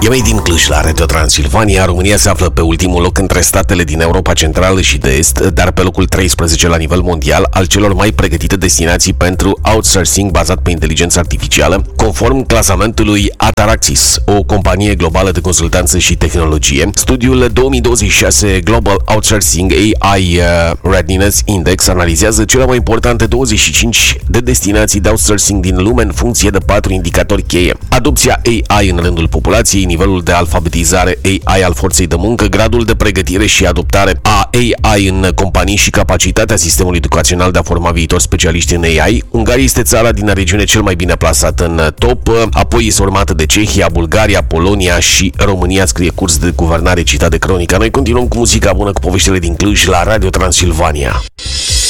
E Made in Cluj la Radio Transilvania. România se află pe ultimul loc între statele din Europa Centrală și de Est, dar pe locul 13 la nivel mondial al celor mai pregătite destinații pentru outsourcing bazat pe inteligență artificială, conform clasamentului Ataraxis, o companie globală de consultanță și tehnologie. Studiul 2026 Global Outsourcing AI Readiness Index analizează cele mai importante 25 de destinații de outsourcing din lume în funcție de 4 indicatori cheie: adopția AI în rândul populației, nivelul de alfabetizare AI al forței de muncă, gradul de pregătire și adoptare a AI în companii și capacitatea sistemului educațional de a forma viitori specialiști în AI. Ungaria este țara din regiune cel mai bine plasată în top, apoi este urmată de Cehia, Bulgaria, Polonia și România, scrie Curs de Guvernare citat de Cronica. Noi continuăm cu muzica bună, cu poveștile din Cluj la Radio Transilvania.